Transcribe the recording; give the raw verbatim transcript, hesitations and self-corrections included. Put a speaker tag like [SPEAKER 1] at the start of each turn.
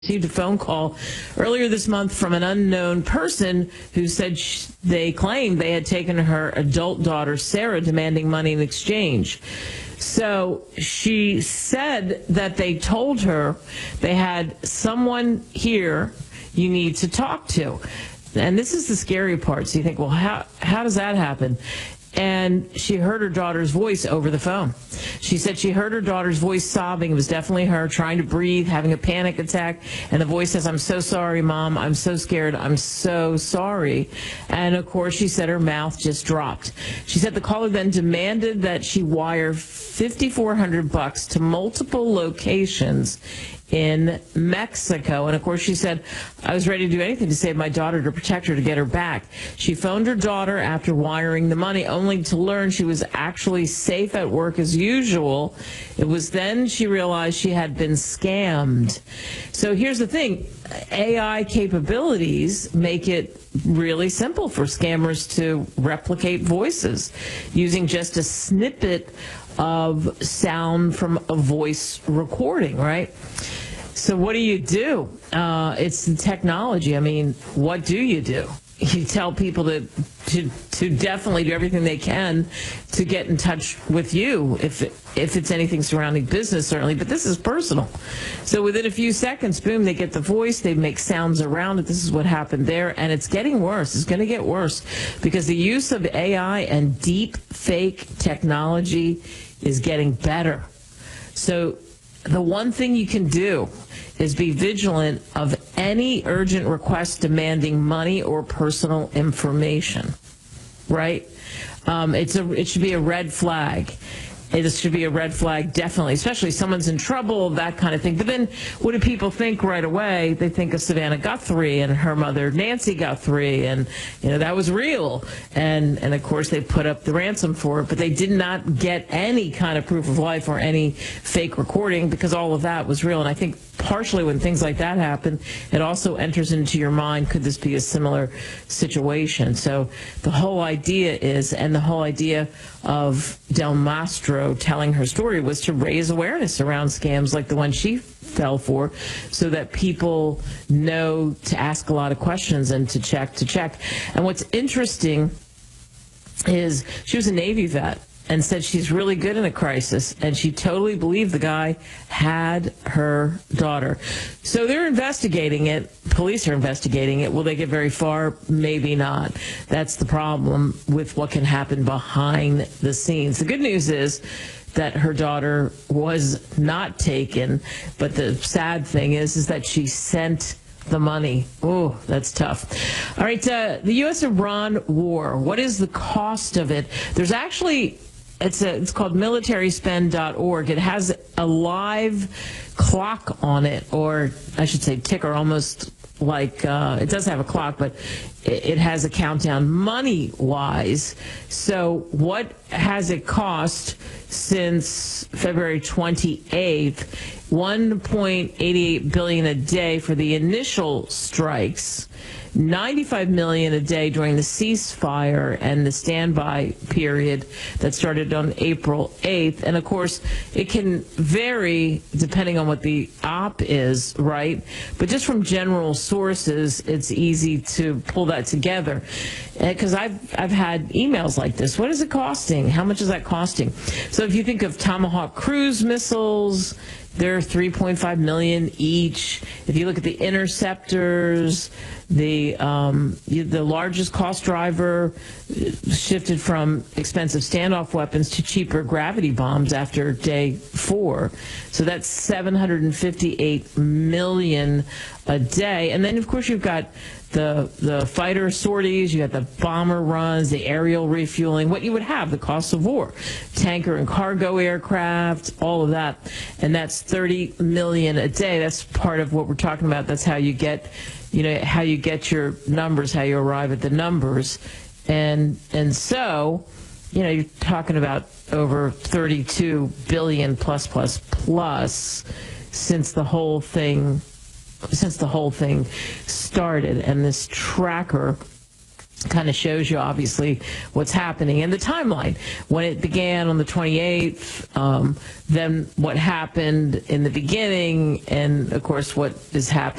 [SPEAKER 1] Received a phone call earlier this month from an unknown person who said sh- they claimed they had taken her adult daughter, Sarah, demanding money in exchange. So she said that they told her they had someone here you need to talk to. And this is the scary part. So you think, well, how, how does that happen? And she heard her daughter's voice over the phone. She said she heard her daughter's voice sobbing. It was definitely her trying to breathe, having a panic attack. And the voice says, "I'm so sorry, Mom. I'm so scared. I'm so sorry." And, of course, she said her mouth just dropped. She said the caller then demanded that she wire fifty-four hundred bucks to multiple locations in Mexico. And, of course, she said, "I was ready to do anything to save my daughter, to protect her, to get her back." She phoned her daughter after wiring the money, only to learn she was actually safe at work as usual. It was then she realized she had been scammed. So here's the thing. A I capabilities make it really simple for scammers to replicate voices using just a snippet of sound from a voice recording, right? So what do you do? Uh, it's the technology. I mean, what do you do? You tell people to, to to definitely do everything they can to get in touch with you, if it, if it's anything surrounding business, certainly. But this is personal. So within a few seconds, boom, they get the voice. They make sounds around it. This is what happened there. And it's getting worse. It's going to get worse because the use of A I and deep fake technology is getting better. So the one thing you can do is be vigilant of any urgent request demanding money or personal information, right? Um, it's a, it should be a red flag. It should be a red flag, definitely, especially someone's in trouble, that kind of thing. But then what do people think right away? They think of Savannah Guthrie and her mother, Nancy Guthrie, and, you know, that was real. And, and of course, they put up the ransom for it, but they did not get any kind of proof of life or any fake recording because all of that was real. And I think partially when things like that happen, it also enters into your mind, could this be a similar situation? So the whole idea is, and the whole idea of Del Mastro telling her story was to raise awareness around scams like the one she fell for so that people know to ask a lot of questions and to check, to check. And what's interesting is she was a Navy vet and said she's really good in a crisis, and she totally believed the guy had her daughter. So they're investigating it. Police are investigating it. Will they get very far? Maybe not. That's the problem with what can happen behind the scenes. The good news is that her daughter was not taken, but the sad thing is, is that she sent the money. Oh, that's tough. All right, uh, the U S Iran war. What is the cost of it? There's actually... It's, a, it's called military spend dot org. It has a live clock on it, or I should say ticker, almost like uh, it does have a clock, but it, it has a countdown money-wise. So what has it cost since February twenty-eighth? one point eight eight billion dollars a day for the initial strikes, ninety-five million dollars a day during the ceasefire and the standby period that started on April eighth. And, of course, it can vary depending on what the op is, right? But just from general sources, it's easy to pull that together. Because I've, I've had emails like this. What is it costing? How much is that costing? So if you think of Tomahawk cruise missiles, they're three point five million dollars each. If you look at the interceptors, the um, the largest cost driver shifted from expensive standoff weapons to cheaper gravity bombs after day four. So that's seven hundred fifty-eight million dollars a day. And then, of course, you've got the the fighter sorties, you got the bomber runs, the aerial refueling, what you would have, the cost of war, tanker and cargo aircraft, all of that. And that's thirty million dollars a day. That's part of what we're talking about. That's how you get, you know, how you get your numbers, how you arrive at the numbers. And and so, you know, you're talking about over thirty-two billion dollars plus, plus, plus since the whole thing since the whole thing started. And this tracker kind of shows you obviously what's happening and the timeline when it began on the twenty-eighth, um, then what happened in the beginning, and of course what is happening